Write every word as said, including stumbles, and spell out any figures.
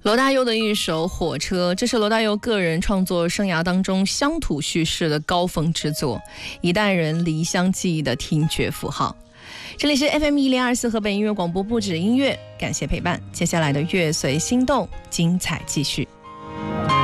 罗大佑的一首《火车》，这是罗大佑个人创作生涯当中乡土叙事的高峰之作，一代人离乡记忆的听觉符号。这里是 F M 一零二四河北音乐广播，不止音乐，感谢陪伴。接下来的乐随心动，精彩继续。